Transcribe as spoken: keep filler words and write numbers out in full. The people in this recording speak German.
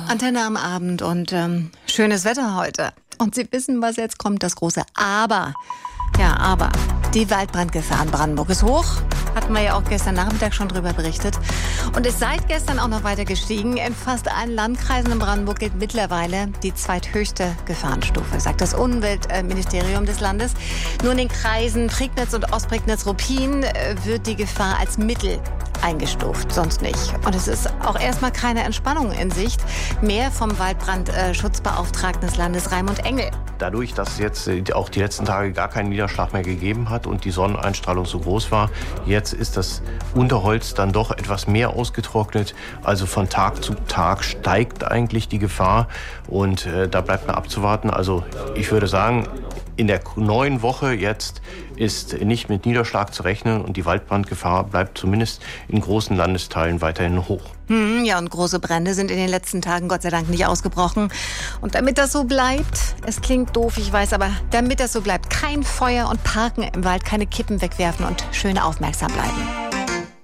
Antenne am Abend und ähm, schönes Wetter heute. Und Sie wissen, was jetzt kommt, das große Aber. Ja, aber die Waldbrandgefahr in Brandenburg ist hoch. Hatten wir ja auch gestern Nachmittag schon drüber berichtet. Und ist seit gestern auch noch weiter gestiegen. In fast allen Landkreisen in Brandenburg gilt mittlerweile die zweithöchste Gefahrenstufe, sagt das Umweltministerium des Landes. Nur in den Kreisen Prignitz und Ostprignitz-Ruppin wird die Gefahr als Mittel eingestuft, sonst nicht. Und es ist auch erstmal keine Entspannung in Sicht. Mehr vom Waldbrandschutzbeauftragten des Landes, Raimund Engel. Dadurch, dass es jetzt auch die letzten Tage gar keinen Niederschlag mehr gegeben hat und die Sonneneinstrahlung so groß war, jetzt ist das Unterholz dann doch etwas mehr ausgetrocknet. Also von Tag zu Tag steigt eigentlich die Gefahr und äh, da bleibt man abzuwarten. Also ich würde sagen, in der neuen Woche jetzt ist nicht mit Niederschlag zu rechnen und die Waldbrandgefahr bleibt zumindest in großen Landesteilen weiterhin hoch. Hm, ja, und große Brände sind in den letzten Tagen Gott sei Dank nicht ausgebrochen. Und damit das so bleibt, es klingt doof, ich weiß, aber damit das so bleibt, kein Feuer und Parken im Wald, keine Kippen wegwerfen und schön aufmerksam bleiben.